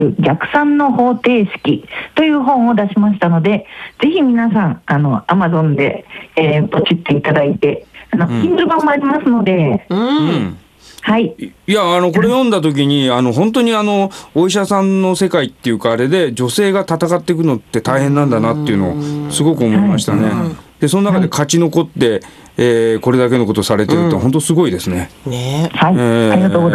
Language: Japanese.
逆算の方程式という本を出しましたので、ぜひ皆さんAmazon で、ポチっていただいて、Kindle 版もありますので、はい、 いやこれ読んだ時に本当にお医者さんの世界っていうかあれで女性が戦っていくのって大変なんだなっていうのをすごく思いましたね。でその中で勝ち残って、これだけのことされてるって本当すごいですね。 はい、ありがとうございます。